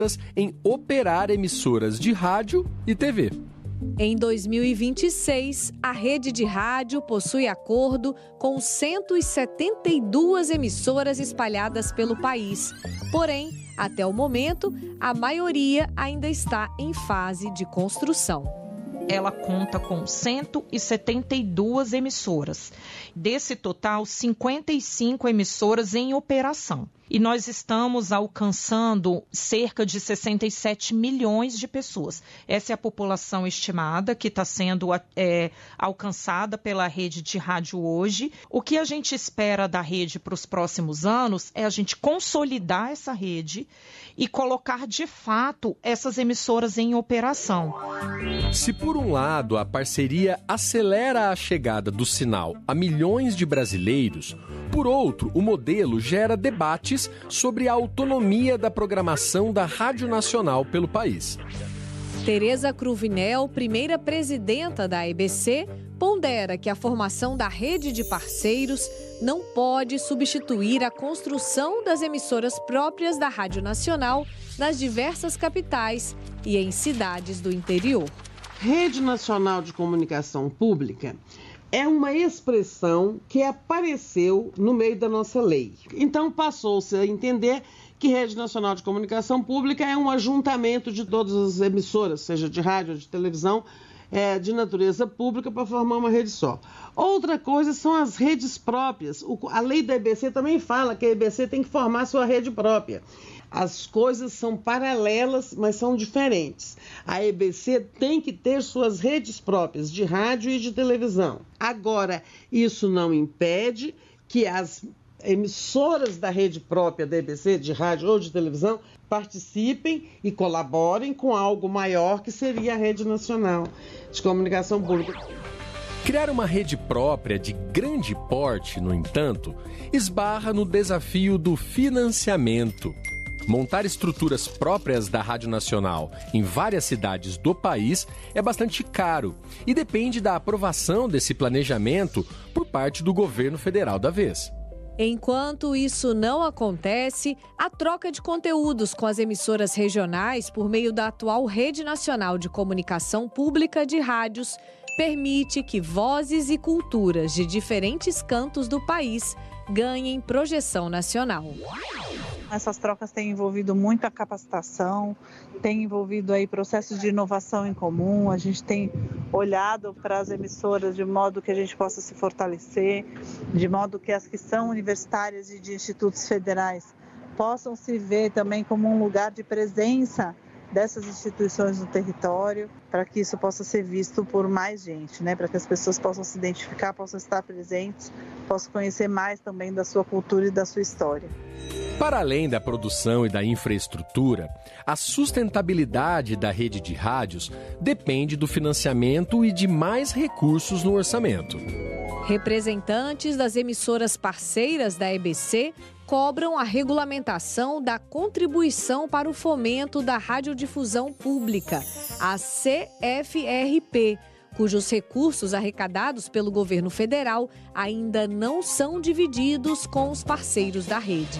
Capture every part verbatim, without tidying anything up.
em operar emissoras de rádio e T V. Em dois mil e vinte e seis, a rede de rádio possui acordo com cento e setenta e duas emissoras espalhadas pelo país. Porém, até o momento, a maioria ainda está em fase de construção. Ela conta com cento e setenta e duas emissoras. Desse total, cinquenta e cinco emissoras em operação. E nós estamos alcançando cerca de sessenta e sete milhões de pessoas. Essa é a população estimada que está sendo é, alcançada pela rede de rádio hoje. O que a gente espera da rede para os próximos anos é a gente consolidar essa rede e colocar de fato essas emissoras em operação. Se por um lado a parceria acelera a chegada do sinal a milhões de brasileiros, por outro, o modelo gera debates sobre a autonomia da programação da Rádio Nacional pelo país. Tereza Cruvinel, primeira presidenta da E B C, pondera que a formação da rede de parceiros não pode substituir a construção das emissoras próprias da Rádio Nacional nas diversas capitais e em cidades do interior. Rede Nacional de Comunicação Pública é uma expressão que apareceu no meio da nossa lei. Então passou-se a entender que Rede Nacional de Comunicação Pública é um ajuntamento de todas as emissoras, seja de rádio ou de televisão, é, de natureza pública, para formar uma rede só. Outra coisa são as redes próprias. O, a lei da E B C também fala que a E B C tem que formar sua rede própria. As coisas são paralelas, mas são diferentes. A E B C tem que ter suas redes próprias de rádio e de televisão. Agora, isso não impede que as emissoras da rede própria da E B C, de rádio ou de televisão, participem e colaborem com algo maior, que seria a Rede Nacional de Comunicação Pública. Criar uma rede própria de grande porte, no entanto, esbarra no desafio do financiamento. Montar estruturas próprias da Rádio Nacional em várias cidades do país é bastante caro e depende da aprovação desse planejamento por parte do governo federal da vez. Enquanto isso não acontece, a troca de conteúdos com as emissoras regionais por meio da atual Rede Nacional de Comunicação Pública de Rádios permite que vozes e culturas de diferentes cantos do país ganhem projeção nacional. Essas trocas têm envolvido muita capacitação, têm envolvido aí processos de inovação em comum. A gente tem olhado para as emissoras de modo que a gente possa se fortalecer, de modo que as que são universitárias e de institutos federais possam se ver também como um lugar de presença dessas instituições no território, para que isso possa ser visto por mais gente, né? Para que as pessoas possam se identificar, possam estar presentes, possam conhecer mais também da sua cultura e da sua história. Para além da produção e da infraestrutura, a sustentabilidade da rede de rádios depende do financiamento e de mais recursos no orçamento. Representantes das emissoras parceiras da E B C cobram a regulamentação da contribuição para o fomento da radiodifusão pública, a C F R P, cujos recursos arrecadados pelo governo federal ainda não são divididos com os parceiros da rede.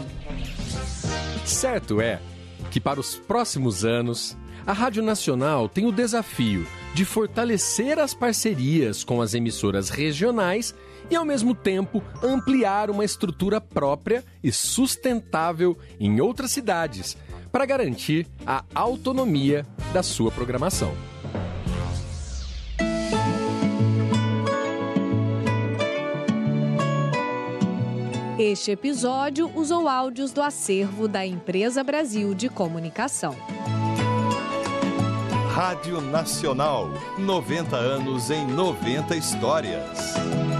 Certo é que para os próximos anos, a Rádio Nacional tem o desafio de fortalecer as parcerias com as emissoras regionais e, ao mesmo tempo, ampliar uma estrutura própria e sustentável em outras cidades para garantir a autonomia da sua programação. Este episódio usou áudios do acervo da Empresa Brasil de Comunicação. Rádio Nacional, noventa anos em noventa histórias.